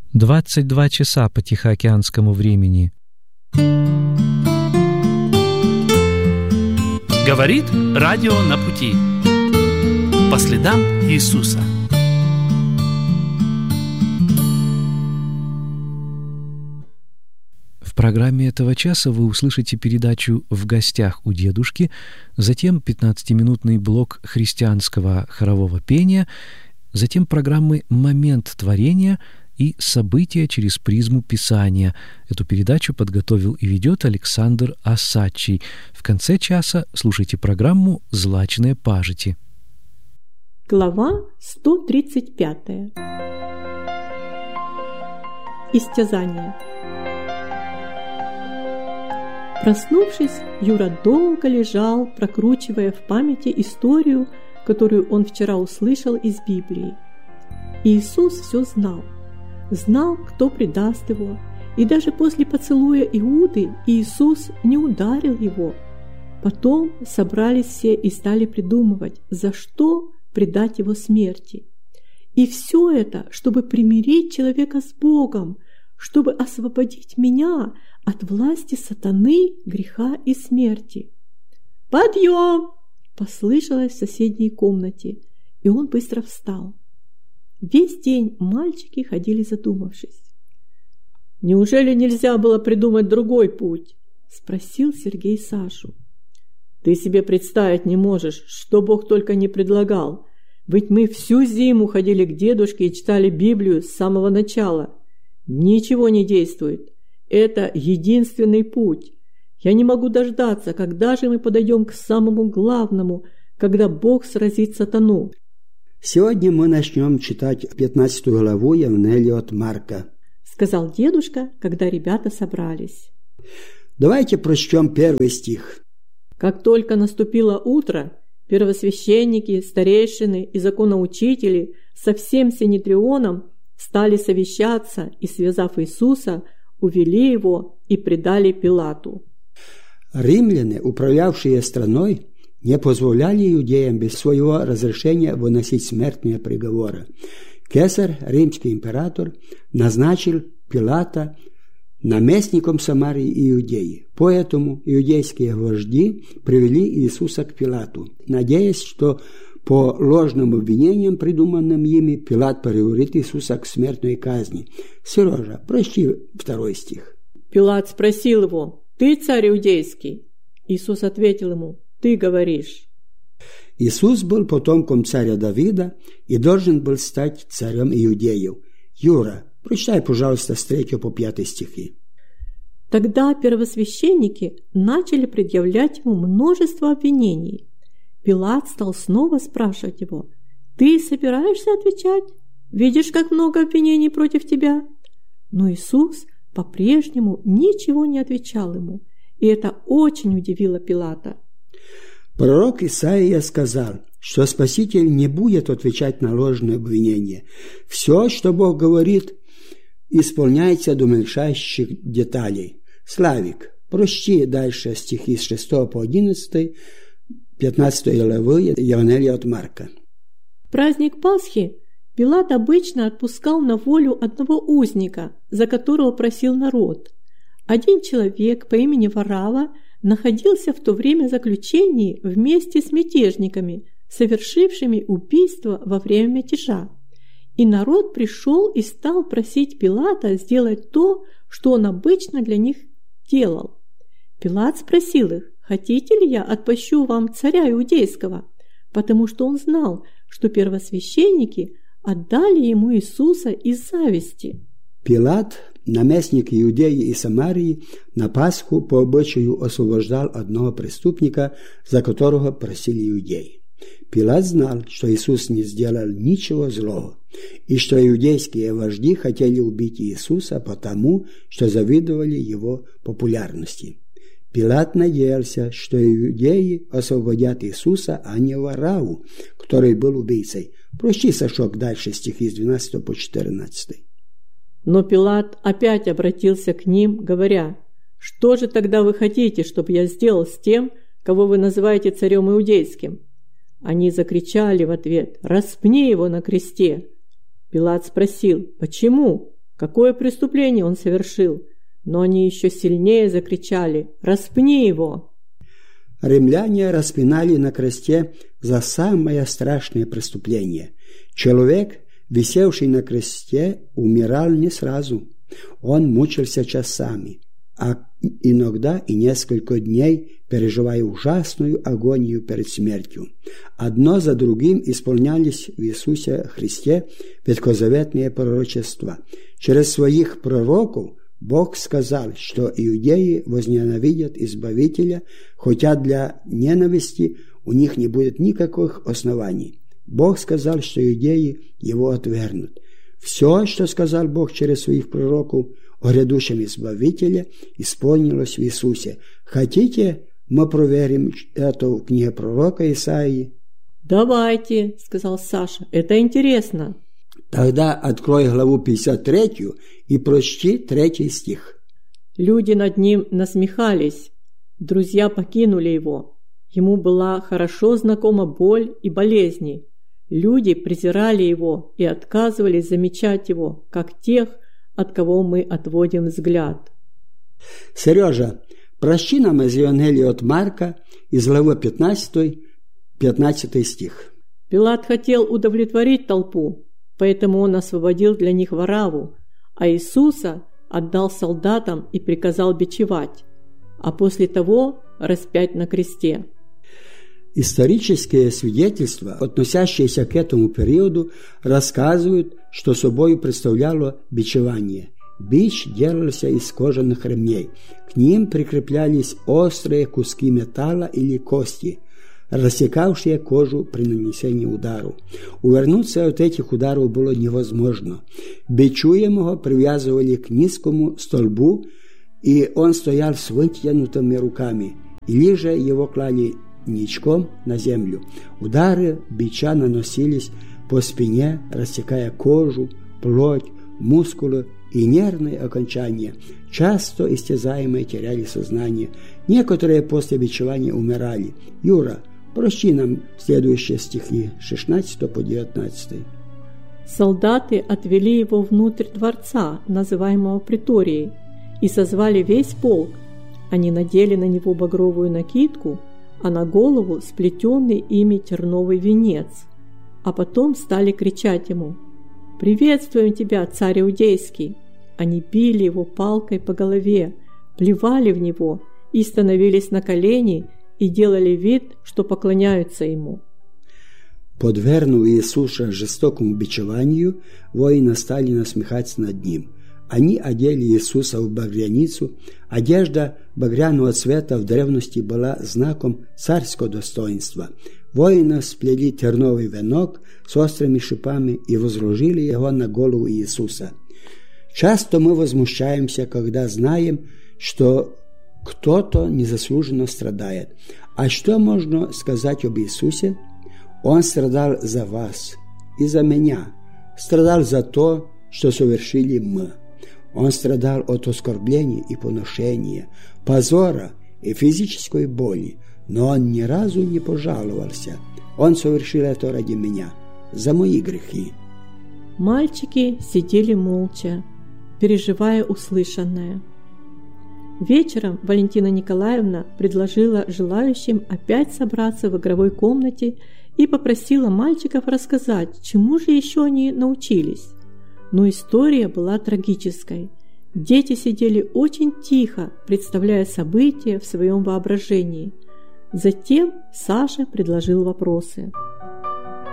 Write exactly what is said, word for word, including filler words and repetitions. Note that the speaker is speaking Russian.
двадцать два часа по тихоокеанскому времени. Говорит радио на пути. По следам Иисуса. В программе этого часа вы услышите передачу «В гостях у дедушки», затем пятнадцатиминутный блок христианского хорового пения, затем программы «Момент творения» и «События через призму Писания». Эту передачу подготовил и ведет Александр Осадчий. В конце часа слушайте программу «Злачные пажити». Глава сто тридцать пятая. Истязание. Проснувшись, Юра долго лежал, прокручивая в памяти историю, которую он вчера услышал из Библии. Иисус все знал. Знал, кто предаст его, и даже после поцелуя Иуды Иисус не ударил его. Потом собрались все и стали придумывать, за что предать его смерти. И все это, чтобы примирить человека с Богом, чтобы освободить меня от власти сатаны, греха и смерти. «Подъем!» – послышалось в соседней комнате, и он быстро встал. Весь день мальчики ходили задумавшись. «Неужели нельзя было придумать другой путь?» – спросил Сергей Сашу. «Ты себе представить не можешь, что Бог только не предлагал. Ведь мы всю зиму ходили к дедушке и читали Библию с самого начала. Ничего не действует. Это единственный путь. Я не могу дождаться, когда же мы подойдем к самому главному, когда Бог сразит сатану». «Сегодня мы начнем читать пятнадцатую главу Евангелия от Марка», — сказал дедушка, когда ребята собрались. «Давайте прочтем первый стих». «Как только наступило утро, первосвященники, старейшины и законоучители со всем синедрионом стали совещаться и, связав Иисуса, увели его и предали Пилату». Римляне, управлявшие страной, не позволяли иудеям без своего разрешения выносить смертные приговоры. Кесарь, римский император, назначил Пилата наместником Самарии и Иудеи. Поэтому иудейские вожди привели Иисуса к Пилату, надеясь, что по ложным обвинениям, придуманным ими, Пилат приговорит Иисуса к смертной казни. Сережа, прочти второй стих. Пилат спросил его: «Ты царь иудейский?» Иисус ответил ему: «Ты говоришь». Иисус был потомком царя Давида и должен был стать царем иудеев. Юра, прочитай, пожалуйста, с третьего по пятый стихи. Тогда первосвященники начали предъявлять ему множество обвинений. Пилат стал снова спрашивать его: «Ты собираешься отвечать? Видишь, как много обвинений против тебя?» Но Иисус по-прежнему ничего не отвечал ему, и это очень удивило Пилата. Пророк Исаия сказал, что Спаситель не будет отвечать на ложные обвинения. Все, что Бог говорит, исполняется до мельчайших деталей. Славик, прочти дальше стихи с шестого по одиннадцатый, пятнадцатой главы Евангелия от Марка. В праздник Пасхи Пилат обычно отпускал на волю одного узника, за которого просил народ. Один человек по имени Варава находился в то время в заключении вместе с мятежниками, совершившими убийство во время мятежа. И народ пришел и стал просить Пилата сделать то, что он обычно для них делал. Пилат спросил их: «Хотите ли я отпущу вам царя иудейского?» Потому что он знал, что первосвященники отдали ему Иисуса из зависти. Пилат, наместник Иудеи и Самарии, на Пасху по обычаю освобождал одного преступника, за которого просили иудеи. Пилат знал, что Иисус не сделал ничего злого, и что иудейские вожди хотели убить Иисуса потому, что завидовали его популярности. Пилат надеялся, что иудеи освободят Иисуса, а не Вараву, который был убийцей. Прочти, Сашок, дальше стихи с двенадцатого по четырнадцатый. Но Пилат опять обратился к ним, говоря: «Что же тогда вы хотите, чтобы я сделал с тем, кого вы называете царем иудейским?» Они закричали в ответ: «Распни его на кресте!» Пилат спросил: «Почему? какое преступление он совершил. Но они еще сильнее закричали: «Распни его!» Римляне распинали на кресте за самое страшное преступление. Человек, висевший на кресте, умирал не сразу. Он мучился часами, а иногда и несколько дней, переживая ужасную агонию перед смертью. Одно за другим исполнялись в Иисусе Христе ветхозаветные пророчества. Через своих пророков Бог сказал, что иудеи возненавидят Избавителя, хотя для ненависти у них не будет никаких оснований. Бог сказал, что иудеи его отвергнут. Все, что сказал Бог через своих пророков о грядущем Избавителе, исполнилось в Иисусе. Хотите, мы проверим это в книге пророка Исаии? «Давайте», — сказал Саша, — «это интересно». Тогда открой главу пятьдесят третью и прочти третий стих. Люди над ним насмехались, друзья покинули его. Ему была хорошо знакома боль и болезни. Люди презирали его и отказывались замечать его, как тех, от кого мы отводим взгляд. Сережа, прочти нам из Евангелия от Марка, из главы пятнадцатой, пятнадцатый стих. Пилат хотел удовлетворить толпу, поэтому он освободил для них Варавву, а Иисуса отдал солдатам и приказал бичевать, а после того распять на кресте. Исторические свидетельства, относящиеся к этому периоду, рассказывают, что собой представляло бичевание. Бич делался из кожаных ремней. К ним прикреплялись острые куски металла или кости, рассекавшие кожу при нанесении удару. Увернуться от этих ударов было невозможно. Бичуемого привязывали к низкому столбу, и он стоял с вытянутыми руками, или же его клали ничком на землю. Удары бича наносились по спине, рассекая кожу, плоть, мускулы и нервные окончания. Часто истязаемые теряли сознание. Некоторые после бичевания умирали. Юра, прочти нам следующие стихи с шестнадцатого по девятнадцатый. Солдаты отвели его внутрь дворца, называемого приторией, и созвали весь полк. Они надели на него багровую накидку, а на голову сплетенный ими терновый венец, а потом стали кричать ему: «Приветствуем тебя, царь иудейский!» Они били его палкой по голове, плевали в него и становились на колени и делали вид, что поклоняются ему. Подвергнув Иисуса жестокому бичеванию, воины стали насмехаться над ним. Они одели Иисуса в багряницу. Одежда багряного цвета в древности была знаком царского достоинства. Воины сплели терновый венок с острыми шипами и возложили его на голову Иисуса. Часто мы возмущаемся, когда знаем, что кто-то незаслуженно страдает. А что можно сказать об Иисусе? Он страдал за вас и за меня. Страдал за то, что совершили мы. Он страдал от оскорбления и поношения, позора и физической боли, но он ни разу не пожаловался. Он совершил это ради меня, за мои грехи. Мальчики сидели молча, переживая услышанное. Вечером Валентина Николаевна предложила желающим опять собраться в игровой комнате и попросила мальчиков рассказать, чему же еще они научились. Но история была трагической. Дети сидели очень тихо, представляя события в своем воображении. Затем Саша предложил вопросы.